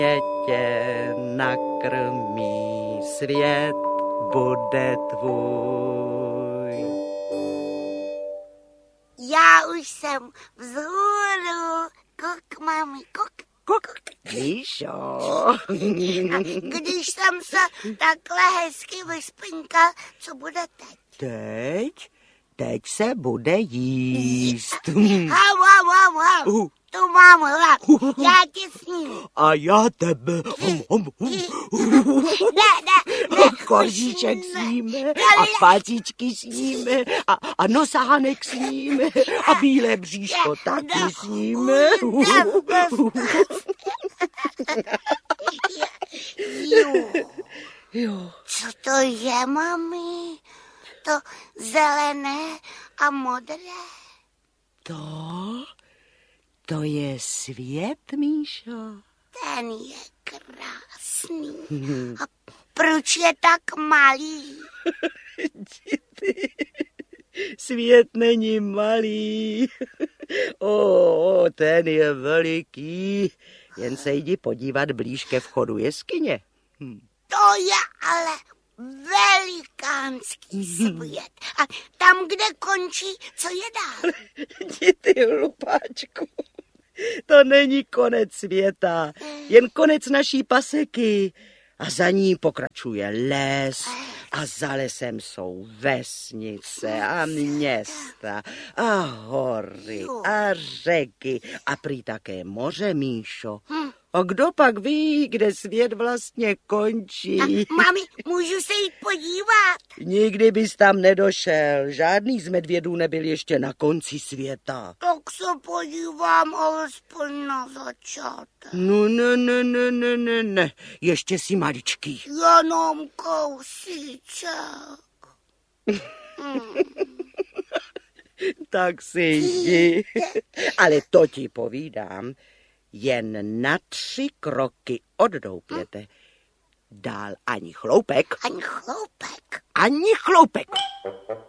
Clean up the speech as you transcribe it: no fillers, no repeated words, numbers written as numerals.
tě nakrmí, svět bude tvůj. Já už jsem vzhůru, kuk, mami, kuk. Míšo. Když jsem se takhle hezky vyspinkal, co bude teď? Teď se bude jíst. Tu mám hlad, já tě sním. A já tebe. Ne. Koříček sníme a pacičky sníme a nosánek sníme a bílé bříško taky sníme. Co to je, mami? To zelené a modré? To je svět, Míšo. Ten je krásný. A proč je tak malý? Svět není malý. Ten je veliký. Jen se jdi podívat blíž ke vchodu jeskyně. To je ale velikánský svět. A tam, kde končí, co je dál? Ty hlupáčku, to není konec světa, jen konec naší paseky. A za ní pokračuje les a za lesem jsou vesnice a města a hory a řeky a prý také moře, Míšo. A kdo pak ví, kde svět vlastně končí? Mami, můžu se jít podívat? Nikdy bys tam nedošel. Žádný z medvědů nebyl ještě na konci světa. Tak se podívám alespoň na začátek. No, ne. Ještě jsi maličký. Jenom kousíček. Tak si jdi. Ale to ti povídám. Jen na 3 kroky od doupěte. Dál ani chloupek. Ani chloupek. Ani chloupek.